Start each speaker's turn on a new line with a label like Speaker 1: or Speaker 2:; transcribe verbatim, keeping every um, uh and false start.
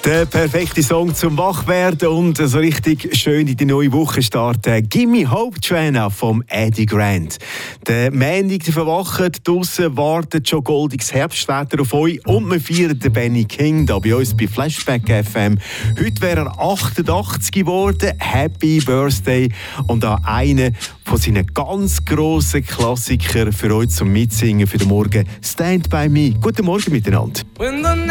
Speaker 1: Der perfekte Song zum Wachwerden und so richtig schön in die neue Woche starten. «Gimme Hope Trainer» vom Eddie Grant. Der Montag, der verwacht, draussen wartet schon goldiges Herbstwetter auf euch und wir feiern den Benny King da bei uns bei Flashback F M. Heute wäre er achtundachtzig geworden. Happy Birthday! Und auch einer von seinen ganz grossen Klassikern für euch zum Mitsingen für den Morgen. «Stand by Me». Guten Morgen miteinander.